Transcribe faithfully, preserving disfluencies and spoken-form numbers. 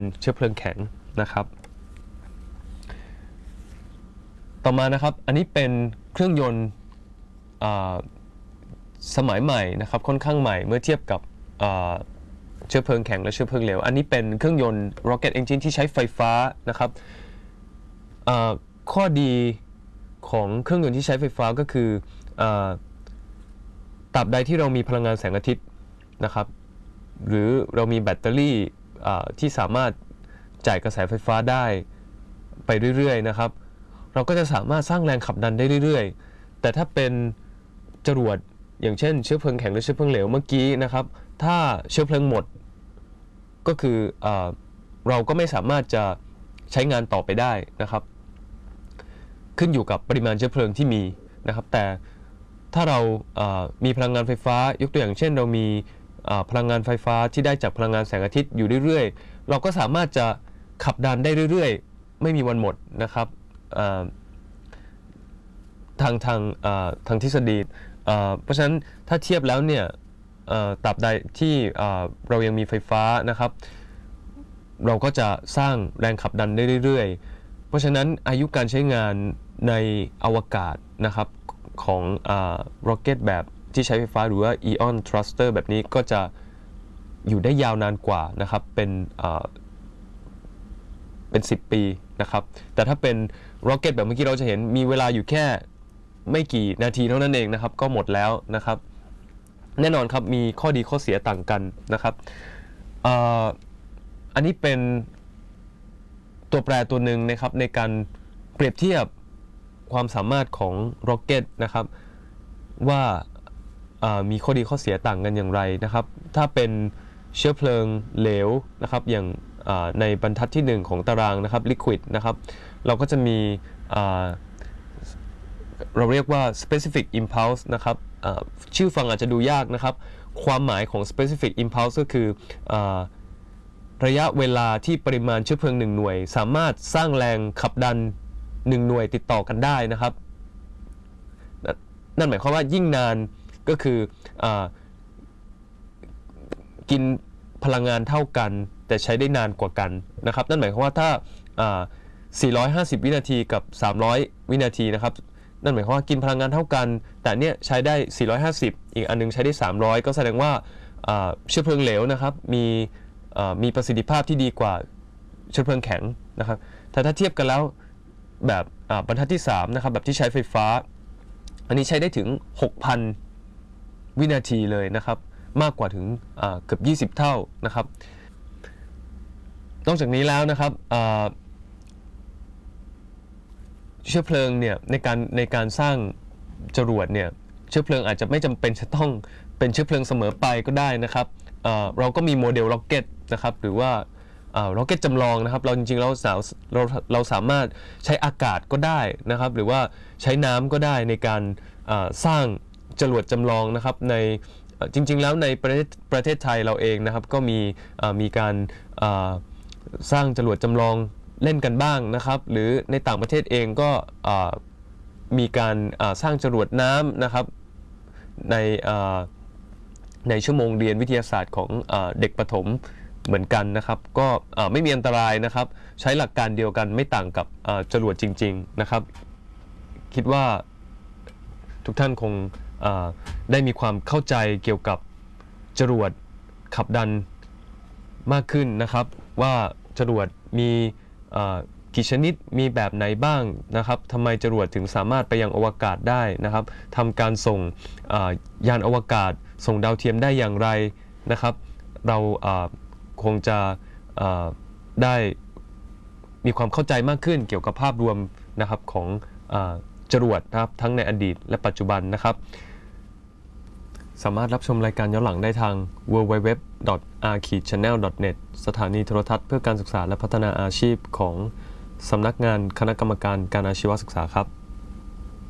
เชื้อเพลิงแข็งนะครับต่อมานะครับอันนี้เป็นเครื่องยนต์สมัยใหม่นะครับค่อนข้างใหม่เมื่อเทียบกับเชื้อเพลิงแข็งและเชื้อเพลิงเหลวอันนี้เป็นเครื่องยนต์ rocket engine ที่ใช้ไฟฟ้านะครับข้อดีของเครื่องยนต์ที่ใช้ไฟฟ้าก็คือตราบใดที่เรามีพลังงานแสงอาทิตย์นะครับหรือเรามีแบตเตอรี่ที่สามารถจ่ายกระแสไฟฟ้าได้ไปเรื่อยๆนะครับเราก็จะสามารถสร้างแรงขับดันได้เรื่อยๆแต่ถ้าเป็นจรวดอย่างเช่นเชื้อเพลิงแข็งหรือเชื้อเพลิงเหลวเมื่อกี้นะครับถ้าเชื้อเพลิงหมดก็คือเอ่อเราก็ไม่สามารถจะใช้งานต่อไปได้นะครับขึ้นอยู่กับปริมาณเชื้อเพลิงที่มีนะครับแต่ถ้าเรามีพลังงานไฟฟ้ายกตัวอย่างเช่นเรามีพลังงานไฟฟ้าที่ได้จากพลังงานแสงอาทิตย์อยู่เรื่อยๆเราก็สามารถจะขับดันได้เรื่อยๆไม่มีวันหมดนะครับทางทางทางทฤษฎีเพราะฉะนั้นถ้าเทียบแล้วเนี่ยตราบใดที่เรายังมีไฟฟ้านะครับเราก็จะสร้างแรงขับดันได้เรื่อยๆเพราะฉะนั้นอายุการใช้งานในอวกาศนะครับของร็อกเก็ตแบบที่ใช้ไฟฟ้าหรือว่า Ion Thruster แบบนี้ก็จะอยู่ได้ยาวนานกว่านะครับเป็นเป็นสิบปีนะครับแต่ถ้าเป็นร็อกเก็ตแบบเมื่อกี้เราจะเห็นมีเวลาอยู่แค่ไม่กี่นาทีเท่านั้นเองนะครับก็หมดแล้วนะครับแน่นอนครับมีข้อดีข้อเสียต่างกันนะครับอันนี้เป็นตัวแปรตัวหนึ่งนะครับในการเปรียบเทียบความสามารถของร็อกเก็ตนะครับว่ามีข้อดีข้อเสียต่างกันอย่างไรนะครับถ้าเป็นเชื้อเพลิงเหลวนะครับอย่างในบรรทัดที่หนึ่งของตารางนะครับ liquid นะครับเราก็จะมีเราเรียกว่า specific impulse นะครับชื่อฟังอาจจะดูยากนะครับความหมายของ specific impulse ก็คือระยะเวลาที่ปริมาณเชื้อเพลิงหนึ่งหน่วยสามารถสร้างแรงขับดันหนึ่งหน่วยติดต่อกันได้นะครับนั่นหมายความว่ายิ่งนานก็คืออกินพลังงานเท่ากันแต่ใช้ได้นานกว่ากันนะครับนั่นหมายความว่าถ้าสี่ร้อยห้าสิบวินาทีกับสามร้อยวินาทีนะครับนั่นหมายความว่ากินพลังงานเท่ากันแต่เนี่ยใช้ได้สี่ร้อยห้าสิบอีกอันนึงใช้ได้สามร้อยก็แสดงว่าเชื้อเพลิงเหลวนะครับมีมีประสิทธิภาพที่ดีกว่าเชื้อเพลิงแข็งนะครับแต่ถ้าเทียบกันแล้วแบบบรรทัดที่สามนะครับแบบที่ใช้ไฟฟ้าอันนี้ใช้ได้ถึง หกพัน วินาทีเลยนะครับมากกว่าถึงเกือบยี่สิบเท่านะครับนอกจากนี้แล้วนะครับเชื้อเพลิงเนี่ยในการในการสร้างจรวดเนี่ยเชื้อเพลิงอาจจะไม่จำเป็นจะต้องเป็นเชื้อเพลิงเสมอไปก็ได้นะครับเราก็มีโมเดลร็อกเก็ตนะครับหรือว่าร็อกเก็ตจำลองนะครับเราจริงๆเราเราเราสามารถใช้อากาศก็ได้นะครับหรือว่าใช้น้ำก็ได้ในการสร้างจรวดจำลองนะครับในจริงๆแล้วในประเทศประเทศไทยเราเองนะครับก็มีมีการสร้างจรวดจำลองเล่นกันบ้างนะครับหรือในต่างประเทศเองก็มีการสร้างจรวดน้ำนะครับในในชั่วโมงเรียนวิทยาศาสตร์ของเด็กประถมเหมือนกันนะครับก็ไม่มีอันตรายนะครับใช้หลักการเดียวกันไม่ต่างกับจรวดจริงๆนะครับคิดว่าทุกท่านคงได้มีความเข้าใจเกี่ยวกับจรวดขับดันมากขึ้นนะครับว่าจรวดมีกี่ชนิดมีแบบไหนบ้างนะครับทำไมจรวดถึงสามารถไปยังอวกาศได้นะครับทำการส่งยานอวกาศส่งดาวเทียมได้อย่างไรนะครับเราคงจะได้มีความเข้าใจมากขึ้นเกี่ยวกับภาพรวมนะครับของจรวดนะครับทั้งในอดีตและปัจจุบันนะครับสามารถรับชมรายการย้อนหลังได้ทาง ดับเบิลยู ดับเบิลยู ดับเบิลยู ดอท อาร์ แชนแนล ดอท เน็ต สถานีโทรทัศน์เพื่อการศึกษาและพัฒนาอาชีพของสำนักงานคณะกรรมการการอาชีวศึกษาครับ